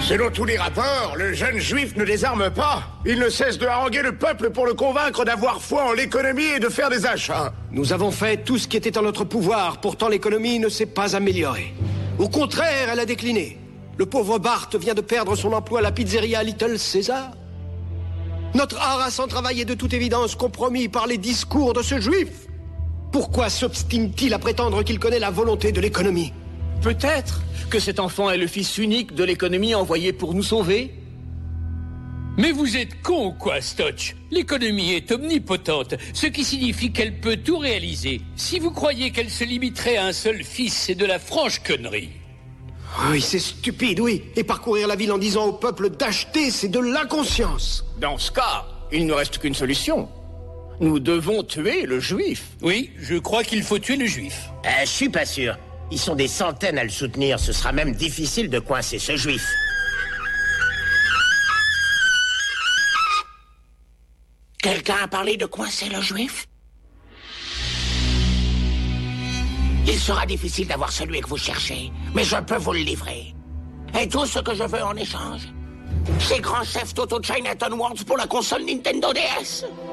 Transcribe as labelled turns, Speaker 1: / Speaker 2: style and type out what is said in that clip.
Speaker 1: Selon tous les rapports, le jeune juif ne désarme pas. Il ne cesse de haranguer le peuple pour le convaincre d'avoir foi en l'économie et de faire des achats.
Speaker 2: Nous avons fait tout ce qui était en notre pouvoir, pourtant l'économie ne s'est pas améliorée. Au contraire, elle a décliné. Le pauvre Bart vient de perdre son emploi à la pizzeria Little Caesar. Notre art sans travail est de toute évidence compromis par les discours de ce juif. Pourquoi s'obstine-t-il à prétendre qu'il connaît la volonté de l'économie?
Speaker 3: Peut-être que cet enfant est le fils unique de l'économie envoyé pour nous sauver.
Speaker 4: Mais vous êtes con, quoi, Stotch? L'économie est omnipotente, ce qui signifie qu'elle peut tout réaliser. Si vous croyez qu'elle se limiterait à un seul fils, c'est de la franche connerie.
Speaker 2: Oui, c'est stupide, oui. Et parcourir la ville en disant au peuple d'acheter, c'est de l'inconscience.
Speaker 3: Dans ce cas, il ne reste qu'une solution. Nous devons tuer le juif.
Speaker 4: Oui, je crois qu'il faut tuer le juif.
Speaker 5: Je suis pas sûr. Ils sont des centaines à le soutenir. Ce sera même difficile de coincer ce juif.
Speaker 6: Quelqu'un a parlé de coincer le juif? Il sera difficile d'avoir celui que vous cherchez, mais je peux vous le livrer. Et tout ce que je veux en échange, ces grands chefs Toto Chinatown Worlds pour la console Nintendo DS.